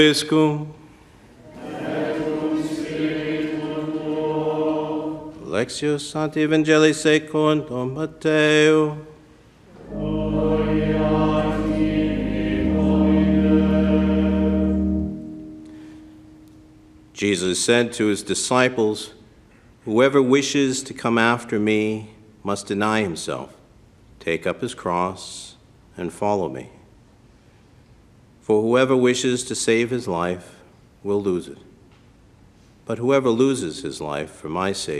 Vobiscum. Lectio Sancti Evangelii secundum Matteo. Jesus said to his disciples, "Whoever wishes to come after me must deny himself, take up his cross, and follow me. For whoever wishes to save his life will lose it. But whoever loses his life for my sake